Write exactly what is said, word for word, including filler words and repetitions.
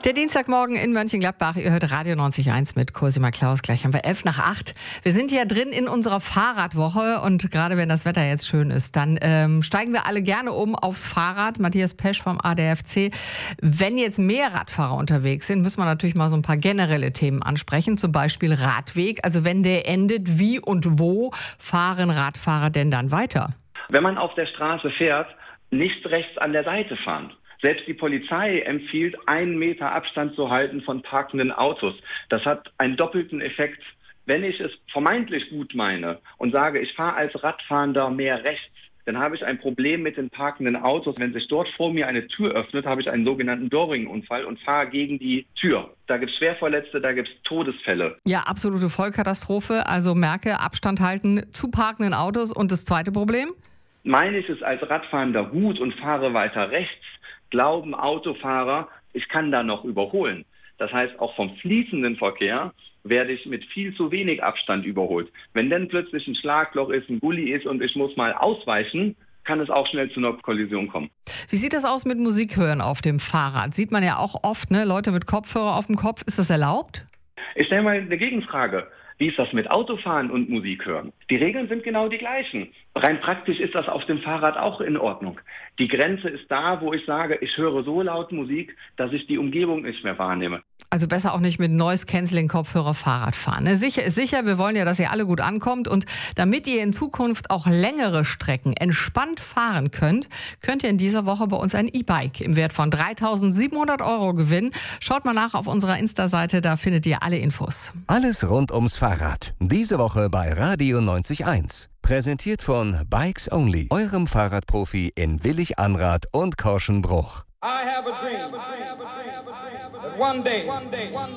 Der Dienstagmorgen in Mönchengladbach. Ihr hört Radio neunzig Komma eins mit Cosima Klaus. Gleich haben wir elf nach acht. Wir sind ja drin in unserer Fahrradwoche und gerade wenn das Wetter jetzt schön ist, dann ähm, steigen wir alle gerne um aufs Fahrrad. Matthias Pesch vom A D F C. Wenn jetzt mehr Radfahrer unterwegs sind, müssen wir natürlich mal so ein paar generelle Themen ansprechen. Zum Beispiel Radweg. Also wenn der endet, wie und wo fahren Radfahrer denn dann weiter? Wenn man auf der Straße fährt, nicht rechts an der Seite fahren. Selbst die Polizei empfiehlt, einen Meter Abstand zu halten von parkenden Autos. Das hat einen doppelten Effekt. Wenn ich es vermeintlich gut meine und sage, ich fahre als Radfahrender mehr rechts, dann habe ich ein Problem mit den parkenden Autos. Wenn sich dort vor mir eine Tür öffnet, habe ich einen sogenannten Doorring-Unfall und fahre gegen die Tür. Da gibt es Schwerverletzte, da gibt es Todesfälle. Ja, absolute Vollkatastrophe. Also merke, Abstand halten zu parkenden Autos. Und das zweite Problem? Meine ich es als Radfahrender gut und fahre weiter rechts, glauben Autofahrer, ich kann da noch überholen. Das heißt, auch vom fließenden Verkehr werde ich mit viel zu wenig Abstand überholt. Wenn dann plötzlich ein Schlagloch ist, ein Gully ist und ich muss mal ausweichen, kann es auch schnell zu einer Kollision kommen. Wie sieht das aus mit Musik hören auf dem Fahrrad? Sieht man ja auch oft, ne? Leute mit Kopfhörer auf dem Kopf. Ist das erlaubt? Ich stelle mal eine Gegenfrage. Wie ist das mit Autofahren und Musik hören? Die Regeln sind genau die gleichen. Rein praktisch ist das auf dem Fahrrad auch in Ordnung. Die Grenze ist da, wo ich sage, ich höre so laut Musik, dass ich die Umgebung nicht mehr wahrnehme. Also besser auch nicht mit Noise-Canceling-Kopfhörer Fahrrad fahren. Ne? Sicher ist sicher, wir wollen ja, dass ihr alle gut ankommt. Und damit ihr in Zukunft auch längere Strecken entspannt fahren könnt, könnt ihr in dieser Woche bei uns ein E-Bike im Wert von dreitausendsiebenhundert Euro gewinnen. Schaut mal nach auf unserer Insta-Seite, da findet ihr alle Infos. Alles rund ums Fahrrad. Diese Woche bei Radio neunzig Komma eins. Präsentiert von Bikes Only, eurem Fahrradprofi in Willig-Anrath und Korschenbruch. I have a dream that one day, one day, one day